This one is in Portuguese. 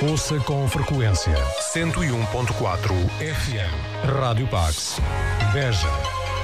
Ouça com frequência 101.4 FM. Rádio Pax. Beja.